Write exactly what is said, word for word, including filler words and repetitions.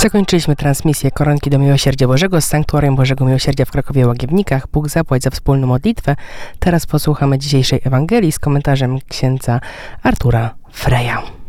Zakończyliśmy transmisję Koronki do Miłosierdzia Bożego z Sanktuarium Bożego Miłosierdzia w Krakowie Łagiewnikach. Bóg zapłać za wspólną modlitwę. Teraz posłuchamy dzisiejszej Ewangelii z komentarzem księdza Artura Freja.